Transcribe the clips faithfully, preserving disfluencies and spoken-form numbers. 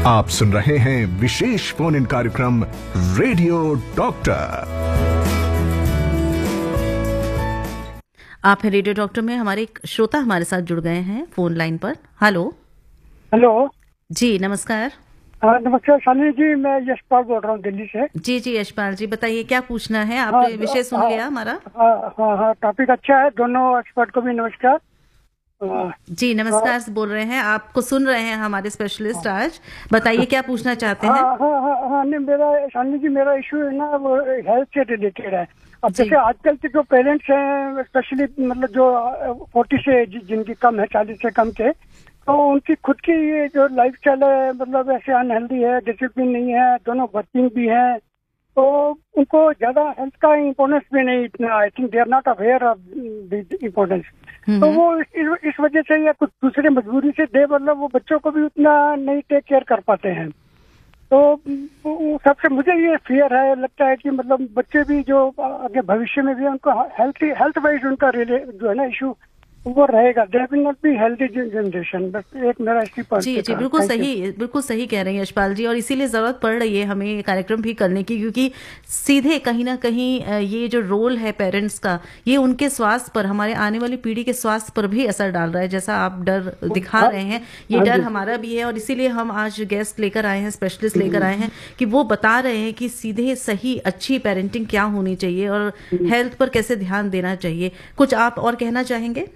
आप सुन रहे हैं विशेष फोन इन कार्यक्रम रेडियो डॉक्टर। आप हैं रेडियो डॉक्टर में, हमारे एक श्रोता हमारे साथ जुड़ गए हैं फोन लाइन पर। हेलो हेलो जी, नमस्कार। हाँ नमस्कार शालिनी जी, मैं यशपाल बोल रहा हूँ दिल्ली से। जी जी यशपाल जी, बताइए क्या पूछना है। आपने हाँ, विषय सुन हाँ, लिया हमारा? हाँ हाँ हाँ टॉपिक अच्छा है, दोनों एक्सपर्ट को भी नमस्कार। हाँ, जी नमस्कार से बोल रहे हैं, आपको सुन रहे हैं हमारे स्पेशलिस्ट आज। बताइए क्या पूछना चाहते हैं। हाँ हाँ हाँ हाँ नहीं, मेरा शालिनी जी मेरा इशू है ना, वो हेल्थ से रिलेटेड है। अब जी। जैसे आजकल के जो पेरेंट्स हैं, स्पेशली मतलब जो फोर्टी से जि- जिनकी कम है, चालीस से कम के, तो उनकी खुद की ये जो लाइफ स्टाइल है मतलब ऐसे अनहेल्दी है, डिसिप्लिन नहीं है, दोनों वर्किंग भी हैं, तो उनको ज्यादा हेल्थ का इम्पोर्टेंस भी नहीं इतना, I think they are not aware of the importance. तो वो इस, इस वजह से या कुछ दूसरे मजबूरी से दे मतलब वो बच्चों को भी उतना नहीं टेक केयर कर पाते हैं। तो वो सबसे मुझे ये फियर है, लगता है कि मतलब बच्चे भी जो आगे भविष्य में भी उनको हेल्थ हेल्थ वाइज उनका रिले जो है ना इशू वो रहेगा, they will not be healthy generation. बस एक मेरा इसी पर जी जी बिल्कुल सही, बिल्कुल सही कह रहे हैं यशपाल जी, और इसीलिए जरूरत पड़ रही है हमें ये कार्यक्रम भी करने की, क्योंकि सीधे कहीं ना कहीं ये जो रोल है पेरेंट्स का, ये उनके स्वास्थ्य पर, हमारे आने वाली पीढ़ी के स्वास्थ्य पर भी असर डाल रहा है। जैसा आप डर दिखा रहे हैं, ये डर हमारा भी है, और इसीलिए हम आज गेस्ट लेकर आए हैं, स्पेशलिस्ट लेकर आए हैं कि वो बता रहे हैं कि सीधे सही अच्छी पेरेंटिंग क्या होनी चाहिए और हेल्थ पर कैसे ध्यान देना चाहिए। कुछ आप और कहना चाहेंगे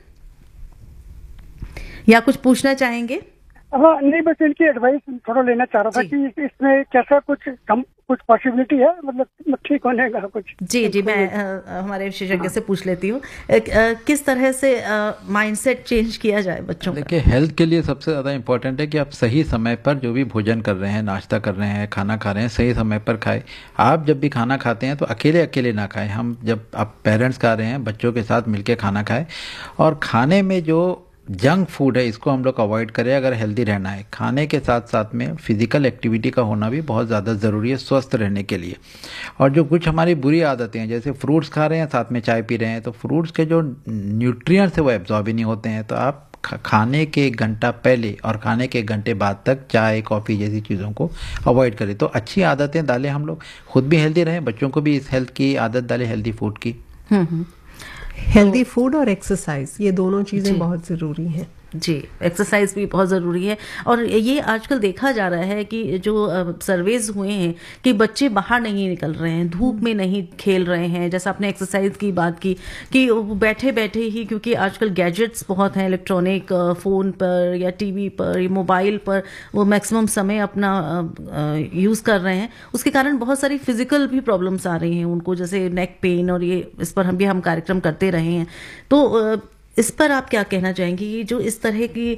या कुछ पूछना चाहेंगे? हाँ नहीं, बस इनकी एडवाइस थोड़ा लेना चाह रहा था कि इस- इसमें कैसा कुछ कम कुछ पॉसिबिलिटी है, मतलब ठीक होने का कुछ। जी जी मैं आ, हमारे विशेषज्ञ से पूछ लेती हूँ, किस तरह से माइंडसेट चेंज किया जाए बच्चों का? देखिए, हेल्थ के लिए सबसे ज़्यादा इम्पोर्टेंट है कि आप सही समय पर जो भी भोजन कर रहे हैं, नाश्ता कर रहे हैं, खाना खा रहे हैं, सही समय पर खाएं। आप जब भी खाना खाते हैं तो अकेले अकेले ना खाएं। हम जब आप पेरेंट्स खा रहे हैं, बच्चों के साथ मिलकर खाना खाएं, और खाने में जो जंक फूड है इसको हम लोग अवॉइड करें अगर हेल्दी रहना है। खाने के साथ साथ में फिजिकल एक्टिविटी का होना भी बहुत ज़्यादा ज़रूरी है स्वस्थ रहने के लिए। और जो कुछ हमारी बुरी आदतें हैं, जैसे फ्रूट्स खा रहे हैं साथ में चाय पी रहे हैं, तो फ्रूट्स के जो न्यूट्रिएंट्स है वो एब्जॉर्ब ही नहीं होते हैं। तो आप खाने के एक घंटा पहले और खाने के एक घंटे बाद तक चाय कॉफ़ी जैसी चीज़ों को अवॉइड करें। तो अच्छी आदतें डालें, हम लोग खुद भी हेल्दी रहें, बच्चों को भी इस हेल्थ की आदत डालें, हेल्दी फूड की। हम्म हेल्दी फूड और एक्सरसाइज, ये दोनों चीजें बहुत जरूरी हैं। जी, एक्सरसाइज भी बहुत ज़रूरी है। और ये आजकल देखा जा रहा है कि जो सर्वेज हुए हैं कि बच्चे बाहर नहीं निकल रहे हैं, धूप में नहीं खेल रहे हैं। जैसा आपने एक्सरसाइज की बात की कि बैठे बैठे ही, क्योंकि आजकल गैजेट्स बहुत हैं, इलेक्ट्रॉनिक, फ़ोन पर या टीवी पर या मोबाइल पर वो मैक्सिमम समय अपना यूज़ कर रहे हैं, उसके कारण बहुत सारी फिजिकल भी प्रॉब्लम्स आ रही हैं उनको, जैसे नेक पेन, और ये इस पर हम भी हम कार्यक्रम करते रहे हैं। तो इस पर आप क्या कहना चाहेंगे? ये जो इस तरह की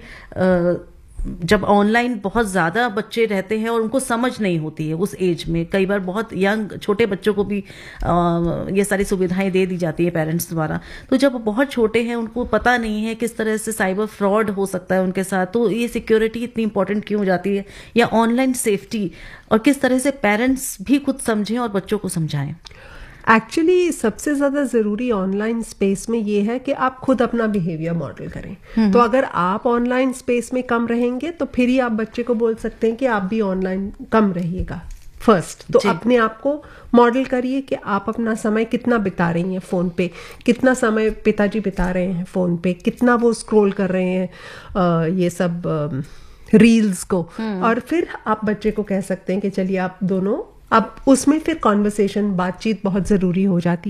जब ऑनलाइन बहुत ज़्यादा बच्चे रहते हैं और उनको समझ नहीं होती है उस एज में, कई बार बहुत यंग छोटे बच्चों को भी ये सारी सुविधाएं दे दी जाती है पेरेंट्स द्वारा, तो जब बहुत छोटे हैं उनको पता नहीं है किस तरह से साइबर फ्रॉड हो सकता है उनके साथ, तो ये सिक्योरिटी इतनी इंपॉर्टेंट क्यों हो जाती है, या ऑनलाइन सेफ्टी, और किस तरह से पेरेंट्स भी खुद समझें और बच्चों को समझाएं? एक्चुअली सबसे ज़्यादा ज़रूरी ऑनलाइन स्पेस में ये है कि आप खुद अपना बिहेवियर मॉडल करें। तो अगर आप ऑनलाइन स्पेस में कम रहेंगे तो फिर ही आप बच्चे को बोल सकते हैं कि आप भी ऑनलाइन कम रहिएगा। फर्स्ट तो अपने आप को मॉडल करिए कि आप अपना समय कितना बिता रही हैं फ़ोन पे, कितना समय पिताजी बिता रहे हैं फ़ोन पे, कितना वो स्क्रॉल कर रहे हैं आ, ये सब रील्स को, और फिर आप बच्चे को कह सकते हैं कि चलिए आप दोनों, अब उसमें फिर कॉन्वर्सेशन, बातचीत बहुत ज़रूरी हो जाती है।